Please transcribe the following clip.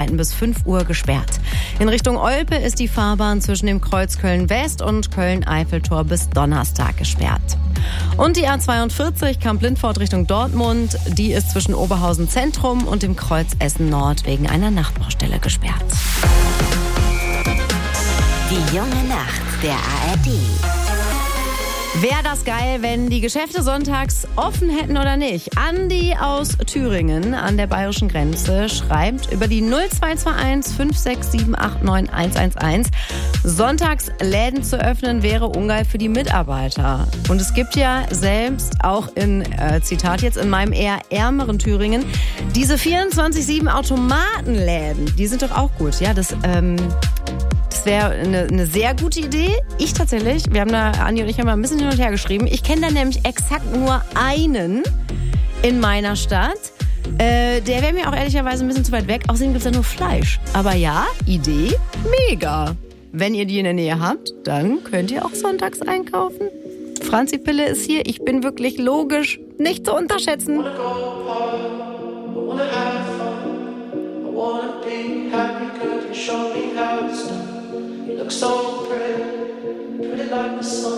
Arbeiten bis 5 Uhr gesperrt. In Richtung Olpe ist die Fahrbahn zwischen dem Kreuz Köln-West und Köln-Eiffeltor bis Donnerstag gesperrt. Und die A42 Kamp-Lindfort Richtung Dortmund, die ist zwischen Oberhausen Zentrum und dem Kreuz Essen Nord wegen einer Nachtbaustelle gesperrt. Die junge Nacht der ARD. Wäre das geil, wenn die Geschäfte sonntags offen hätten oder nicht? Andi aus Thüringen an der bayerischen Grenze schreibt über die 0221 5678 111. Sonntags Läden zu öffnen wäre ungeil für die Mitarbeiter. Und es gibt ja selbst auch Zitat jetzt, in meinem eher ärmeren Thüringen, diese 24/7 Automatenläden, die sind doch auch gut. Ja, das wäre eine sehr gute Idee. Ich tatsächlich, Andi und ich haben mal ein bisschen hin und her geschrieben. Ich kenne da nämlich exakt nur einen in meiner Stadt. Der wäre mir auch ehrlicherweise ein bisschen zu weit weg. Außerdem gibt es da nur Fleisch. Aber ja, Idee, mega. Wenn ihr die in der Nähe habt, dann könnt ihr auch sonntags einkaufen. Franzi Pille ist hier. Ich bin wirklich logisch nicht zu unterschätzen. Show me how it's done. You look so pretty, pretty like the sun.